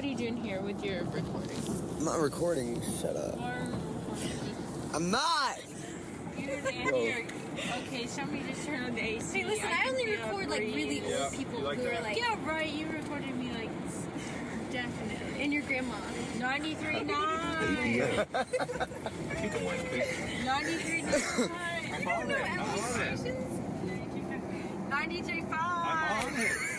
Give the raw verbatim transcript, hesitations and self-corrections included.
what are you doing here with your recording? I'm not recording. Shut up. I'm not. Okay, somebody just turned on the A C. Hey, listen, I, I only record like really old yeah, people like who that? are like. Yeah, right. You recorded me like definitely. And your grandma. ninety-three point nine. ninety-three point nine. I'm on it. I'm on it. ninety-three point five. I'm on it.